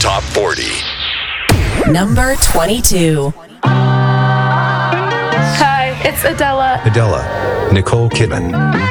Top 40. Number 22. Hi, it's Adela. Adela, Nicole Kidman.